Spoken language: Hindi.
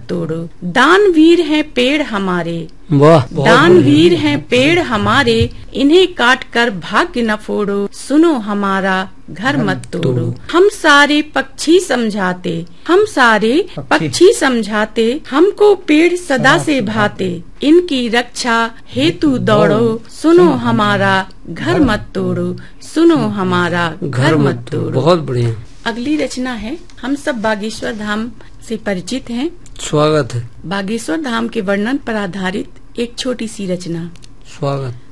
तोड़ो। दानवीर हैं पेड़ हमारे, वाह, दानवीर हैं पेड़ हमारे, इन्हें काट कर भाग्य न फोड़ो, सुनो हमारा घर मत तोड़ो। हम सारे पक्षी समझाते, हम सारे पक्षी समझाते, हमको पेड़ सदा से भाते, इनकी रक्षा हेतु दौड़ो, सुनो हमारा घर मत तोड़ो, सुनो हमारा घर मत तोड़ो। बहुत बढ़िया। अगली रचना है, हम सब बागेश्वर धाम से परिचित हैं। स्वागत है। बागेश्वर धाम के वर्णन पर आधारित एक छोटी सी रचना। स्वागत।